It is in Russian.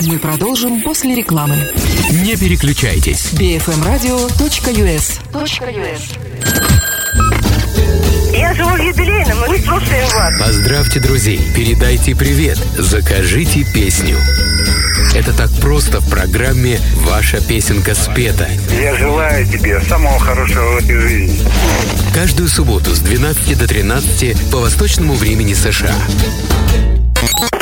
Мы продолжим после рекламы. Не переключайтесь. bfmradio.us. Я живу в юбилейном, мы слушаем вас. Поздравьте друзей, передайте привет, закажите песню. Это так просто в программе «Ваша песенка спета». Я желаю тебе самого хорошего в этой жизни. Каждую субботу с 12 до 13 по восточному времени США.